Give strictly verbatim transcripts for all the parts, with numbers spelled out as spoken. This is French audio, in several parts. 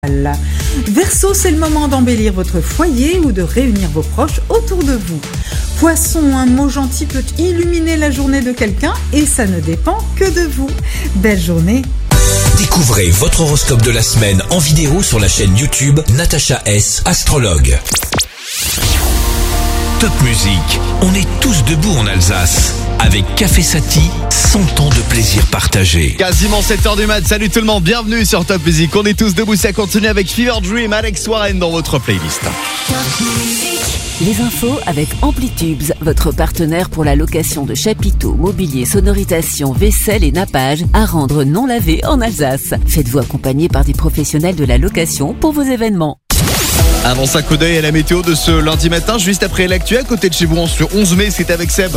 Verseau, c'est le moment d'embellir votre foyer ou de réunir vos proches autour de vous. Poisson, un mot gentil peut illuminer la journée de quelqu'un et ça ne dépend que de vous. Belle journée. Découvrez votre horoscope de la semaine en vidéo sur la chaîne YouTube Natacha S, astrologue. Top musique, on est tous debout en Alsace. Avec Café Sati, cent ans de plaisir partagé. Quasiment sept heures du mat, salut tout le monde, bienvenue sur Top Music. On est tous debout, ça continue avec Fever Dream, Alex Warren dans votre playlist. Les infos avec Amplitubes, votre partenaire pour la location de chapiteaux, mobilier, sonorisation, vaisselle et nappage à rendre non lavé en Alsace. Faites-vous accompagner par des professionnels de la location pour vos événements. Avant ça, coup d'œil à la météo de ce lundi matin, juste après l'actu à côté de chez vous, en ce onze mai, c'est avec Seb.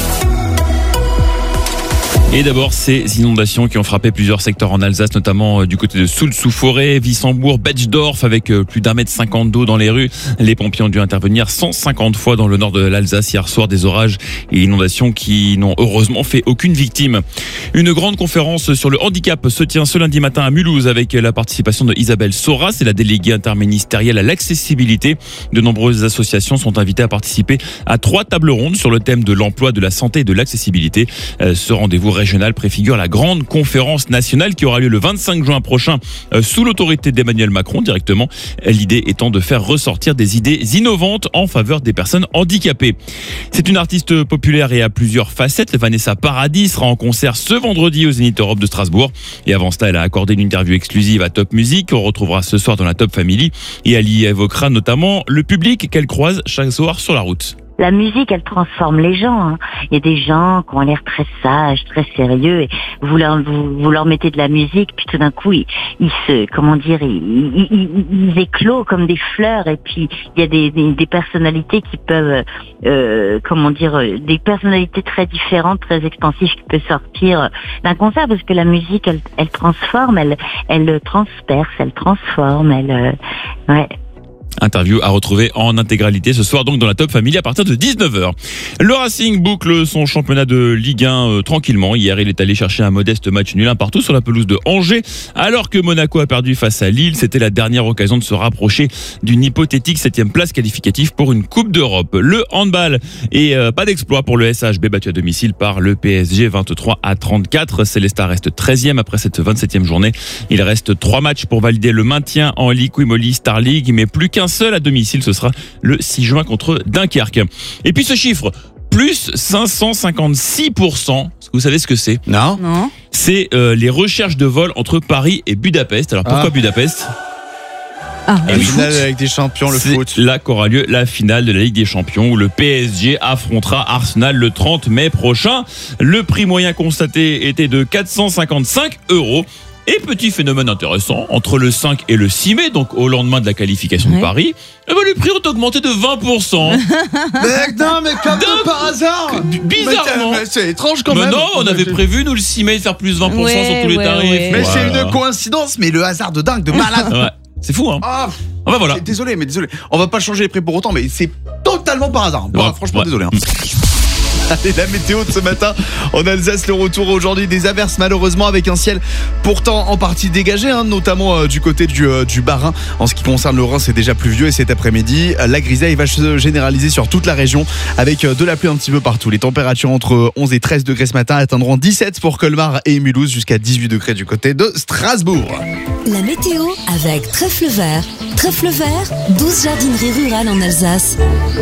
Et d'abord, ces inondations qui ont frappé plusieurs secteurs en Alsace, notamment euh, du côté de Soul-sous-Forêt, Wissembourg, Betschdorf, avec euh, plus d'un mètre cinquante d'eau dans les rues. Les pompiers ont dû intervenir cent cinquante fois dans le nord de l'Alsace hier soir. Des orages et inondations qui n'ont heureusement fait aucune victime. Une grande conférence sur le handicap se tient ce lundi matin à Mulhouse avec la participation de Isabelle Sora, c'est la déléguée interministérielle à l'accessibilité. De nombreuses associations sont invitées à participer à trois tables rondes sur le thème de l'emploi, de la santé et de l'accessibilité. Euh, ce rendez-vous régional préfigure la grande conférence nationale qui aura lieu le vingt-cinq juin prochain euh, sous l'autorité d'Emmanuel Macron directement. L'idée étant de faire ressortir des idées innovantes en faveur des personnes handicapées. C'est une artiste populaire et à plusieurs facettes. Vanessa Paradis sera en concert ce vendredi au Zénith Europe de Strasbourg. Et avant cela, elle a accordé une interview exclusive à Top Music qu'on retrouvera ce soir dans la Top Family. Et elle y évoquera notamment le public qu'elle croise chaque soir sur la route. La musique, elle transforme les gens. Hein. Il y a des gens qui ont l'air très sages, très sérieux, et vous leur, vous, vous leur mettez de la musique, puis tout d'un coup, ils, ils se, comment dire, ils, ils, ils éclosent comme des fleurs. Et puis il y a des, des, des personnalités qui peuvent, euh, comment dire, des personnalités très différentes, très expansives qui peuvent sortir d'un concert, parce que la musique, elle, elle transforme, elle, elle transperce, elle transforme, elle, euh, ouais. Interview à retrouver en intégralité ce soir donc dans la Top Family à partir de dix-neuf heures. Le Racing boucle son championnat de Ligue un euh, tranquillement. Hier, il est allé chercher un modeste match nul un partout sur la pelouse de Angers. Alors que Monaco a perdu face à Lille, c'était la dernière occasion de se rapprocher d'une hypothétique septième place qualificative pour une Coupe d'Europe. Le handball et euh, pas d'exploit pour le S H B battu à domicile par le P S G vingt-trois à trente-quatre. Célestat reste treizième après cette vingt-septième journée. Il reste trois matchs pour valider le maintien en Ligue Wimoly Star League, mais plus qu'un seul à domicile, ce sera le six juin contre Dunkerque. Et puis ce chiffre, plus cinq cent cinquante-six pour cent, est-ce que vous savez ce que c'est ? Non. Non. C'est euh, les recherches de vol entre Paris et Budapest. Alors pourquoi ah. Budapest ? Ah, La finale avec des champions, le C'est foot. là qu'aura lieu la finale de la Ligue des Champions où le P S G affrontera Arsenal le trente mai prochain. Le prix moyen constaté était de quatre cent cinquante-cinq euros. Et petit phénomène intéressant, entre le cinq et le six mai, donc au lendemain de la qualification ouais. de Paris, eh ben les prix ont augmenté de vingt pour cent. Mais non, mais comme de par hasard. Bizarrement. Mais c'est étrange quand mais même. Non, on avait prévu, nous, le six mai, de faire plus vingt pour cent ouais, sur tous les ouais, tarifs. Ouais. Mais voilà. c'est une coïncidence, mais le hasard de dingue, de malade. Ouais. C'est fou, hein. Ah, enfin, voilà. Désolé, mais désolé. On va pas changer les prix pour autant, mais c'est totalement par hasard. Bon, ouais, franchement, ouais. désolé. Hein. Allez, la météo de ce matin en Alsace, le retour aujourd'hui des averses malheureusement avec un ciel pourtant en partie dégagé, hein, notamment euh, du côté du, euh, du Bas-Rhin. En ce qui concerne le Rhin, c'est déjà pluvieux et cet après-midi, la grisaille va se généraliser sur toute la région avec euh, de la pluie un petit peu partout. Les températures entre onze et treize degrés ce matin atteindront dix-sept pour Colmar et Mulhouse, jusqu'à dix-huit degrés du côté de Strasbourg. La météo avec Trèfle Vert. Trèfle Vert, douze jardineries rurales en Alsace.